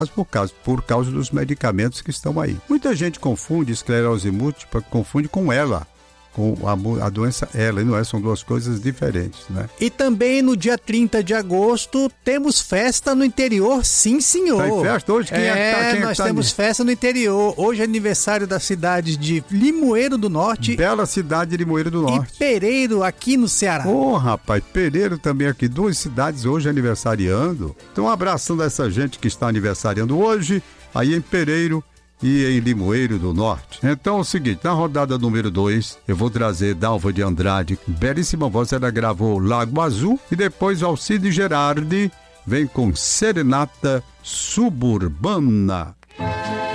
por causa dos medicamentos que estão aí. Muita gente confunde esclerose múltipla, confunde com ELA, com a doença ELA, e não é, são duas coisas diferentes, né? E também no dia 30 de agosto temos festa no interior, sim senhor. Tem festa hoje? Nós temos festa no interior. Hoje é aniversário das cidades de Limoeiro do Norte. Bela cidade de Limoeiro do Norte. E Pereiro, aqui no Ceará. Rapaz, Pereiro também aqui, 2 cidades hoje aniversariando. Então, um abração essa gente que está aniversariando hoje, aí em Pereiro e em Limoeiro do Norte. Então é o seguinte, na rodada número 2, eu vou trazer Dalva de Andrade, belíssima voz, ela gravou Lago Azul, e depois Alcide Gerardi vem com Serenata Suburbana.